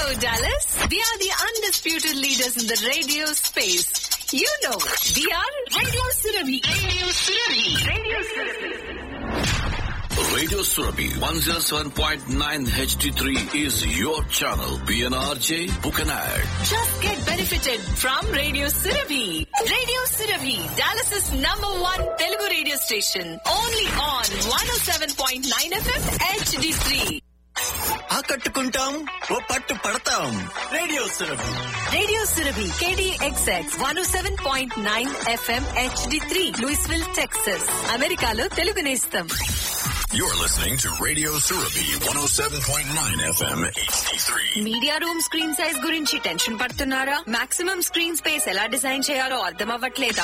Dallas? We are the undisputed leaders in the radio space. You know, we are Radio Surabhi. Radio Surabhi. Radio Surabhi. Radio Surabhi 107.9 HD3 is your channel. PNRJ, book an ad. Just get benefited from Radio Surabhi. Radio Surabhi, Dallas's #1 Telugu radio station. Only on 107.9 FM HD3. ఆకట్టుకుంటాం ఓ పట్టు పడతాం. Radio Surabhi. Radio Surabhi, KDXX 107.9 FM HD3, Louisville, Texas. అమెరికాలో తెలుగు నేస్తం. You're listening to Radio Surabhi 107.9 FM HD3. Media room screen size గురించి tension పడుతున్నారా? Maximum screen space ఎలా design చేయాలో అర్థం అవ్వట్లేదా?